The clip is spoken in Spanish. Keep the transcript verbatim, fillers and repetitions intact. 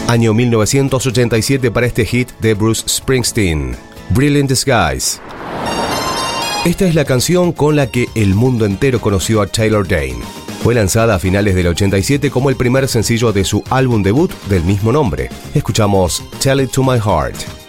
Año mil novecientos ochenta y siete para este hit de Bruce Springsteen, Brilliant Skies. Esta es la canción con la que el mundo entero conoció a Taylor Dayne. Fue lanzada a finales del ochenta y siete como el primer sencillo de su álbum debut del mismo nombre. Escuchamos Tell It to My Heart.